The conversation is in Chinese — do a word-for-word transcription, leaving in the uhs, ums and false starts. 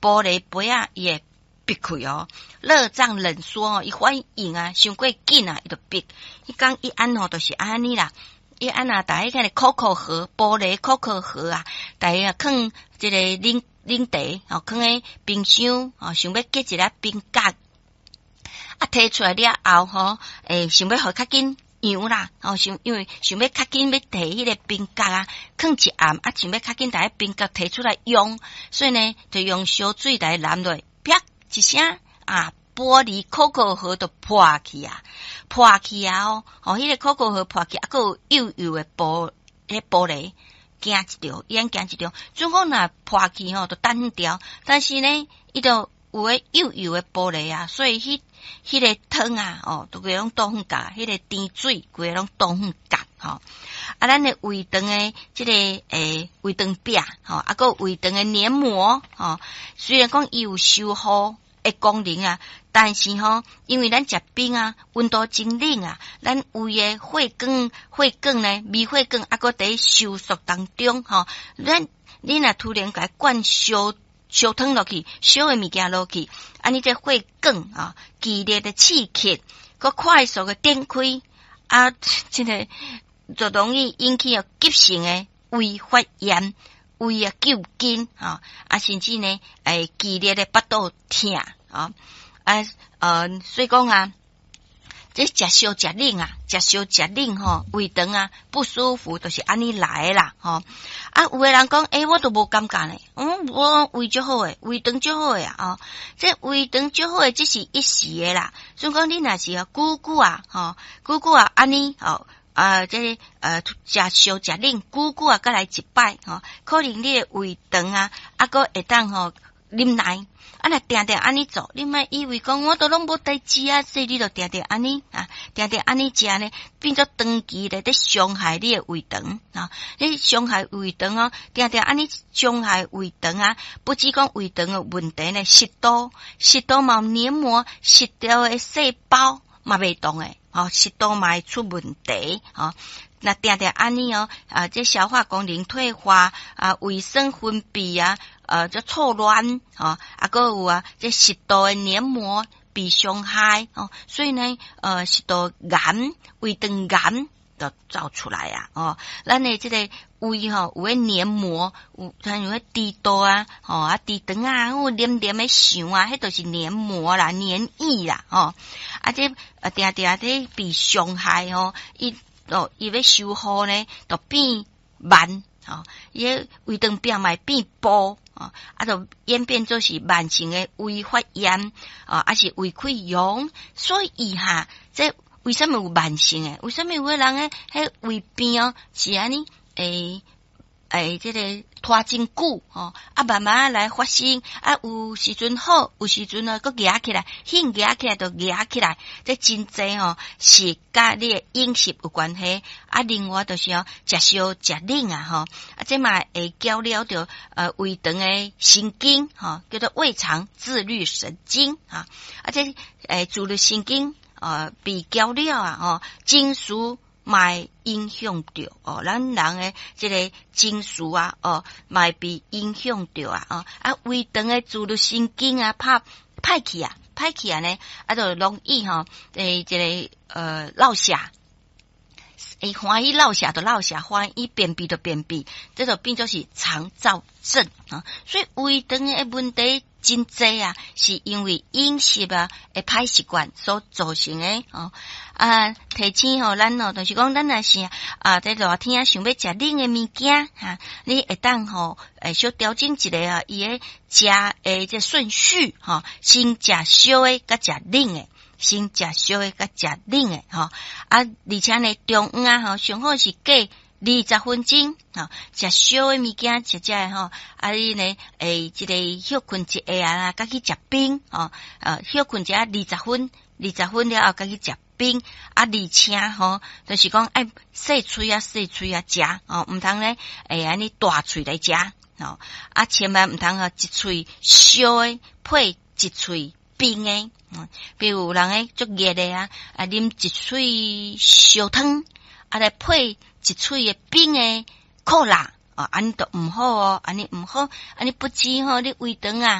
玻璃杯啊伊会闭开哦，热胀冷缩哦，伊反应啊伤过紧啊，伊就闭。伊讲伊安吼就是安尼啦。伊安那大家看可可盒玻璃可可盒啊，大家放这个冷冷茶哦，放喺冰箱哦，想要结一粒冰角，啊摕出来了后吼，诶、欸，想要互较紧样啦，哦，想因为想要较紧要摕迄个冰角啊，放一暗啊，想要较紧大家冰角摕出来用，所以呢，就用烧水来淋落，啪一声啊。玻璃可可盒都破去啊，破去啊哦，哦，迄、那个可可盒破去，啊，个幼幼的玻，迄、那个、玻璃，惊一条，伊安惊一条。总讲若破去吼，就单掉，但是呢，伊就有诶幼幼的玻璃啊，所以迄迄、那个汤啊，哦，都规拢倒远甲，迄、那个甜水规拢倒远甲，吼、哦。啊，咱的胃肠诶，即、这个诶胃肠壁，吼、哦，啊个胃肠诶黏膜，吼、哦，虽然讲伊有修复诶功能啊。但是吼，因为咱食冰啊，温度真冷啊，咱胃诶血管、血管呢，微血管啊，搁伫收缩当中吼。咱你若突然甲灌烧烧汤落去，烧诶物件落去，安尼这血管啊，剧烈的刺激，搁快速的展开啊，即个就容易引起哦急性诶胃发炎、胃啊揪筋啊，啊甚至呢诶剧烈的腹肚痛啊。啊，呃，所以讲啊，这食烧食冷啊，食烧食冷吼，胃肠啊不舒服，就是安尼来啦，吼。啊，有个人讲，诶、欸，我都无感觉呢，嗯，我胃足好诶，胃肠足好诶啊，哦，这胃肠足好诶，只是一时诶啦。所以讲你若是啊，久久啊，吼，久久啊，安尼，吼，啊，这呃，食烧食冷，久久啊，再来一摆，吼，可能你诶胃肠啊，啊，个会当吼忍耐。啊，若定定安尼做，你莫以为讲我都拢无代志啊，所以你就定定安尼啊，定定安尼食呢，变作长期咧在伤害你的胃肠啊！你伤害胃肠哦，定定安尼伤害胃肠啊！不只讲胃肠的问题呢，食道、食道嘛黏膜、食道的细胞嘛袂动诶，哦，食道嘛会出问题哦。那定定安尼哦，啊，这消化功能退化啊，胃酸分泌啊，呃，这错乱哦，啊，个有啊，这食道的黏膜被伤害哦，所以呢，呃，食道癌、胃肠癌就造出来啊，哦，咱的这个胃吼有诶黏膜，有像有诶猪肚啊，吼啊猪肠啊，有黏黏诶想啊，迄都是黏膜啦、黏液啦，哦，啊这啊定定这被伤害哦，伊。哦，伊要修复呢，就变慢，哦，伊个胃肠壁嘛变薄，哦，啊，就演变做是慢性的胃发炎，啊，还是胃溃疡，所以哈，这为什么有慢性诶？为什么有个人诶，迄胃病哦，是安尼诶？诶，这个拖真久哦，啊，慢慢来发生，啊，有时阵好，有时阵呢，佮压起来，hin压起来就压起来，这真济哦，是甲你的饮食有关系。啊，另外就是哦，食烧食冷啊，吼，啊，这嘛会交了着呃胃肠的神经，吼，叫做胃肠自律神经啊，啊，这诶自律神经呃被交了啊，吼，情绪。卖影响着哦，咱人诶，这个情绪啊，哦，卖被影响着啊，哦，啊，胃肠诶自律神经啊，拍歹去啊，歹去啊呢，啊，就容易吼，诶，这个呃，落下，诶，欢喜落下就落下，欢喜便秘就便秘，这就变作是肠燥症啊，所以胃肠诶问题。真济啊，是因为饮食啊，诶歹习惯所造成诶哦。啊，提醒吼咱哦，就是讲咱若是啊，在热天想要食冷诶物件哈，你会当吼诶小调整一下啊，伊诶食诶这顺序吼，先食烧诶，甲食冷诶，先食烧诶，甲食冷诶吼。啊，而且呢，中午啊吼，上好是过。二十分钟，吼，食烧诶物件，食食诶吼，啊，你呢，诶，即个休困一下啊，甲去食冰，吼，呃，休困一下二十分，二十分了后，甲去食冰，啊，而且吼，就是讲爱细喙啊，细喙啊，食，哦，毋通咧，诶，安尼大喙来食，吼，啊，千万毋通吼，一喙烧诶配一喙冰诶，嗯，比如有人诶足热诶啊，啊，啉一喙烧汤，啊，来配。一喙诶冰诶可辣，哦，安尼都毋好哦，安尼毋好，安尼不止吼，你胃肠啊。